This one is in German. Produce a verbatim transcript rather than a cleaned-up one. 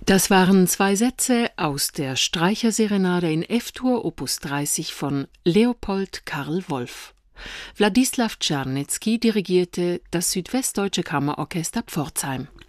Das waren zwei Sätze aus der Streicherserenade in F-Dur Opus dreißig von Leopold Karl Wolff. Wladislaw Czarnetzky dirigierte das Südwestdeutsche Kammerorchester Pforzheim.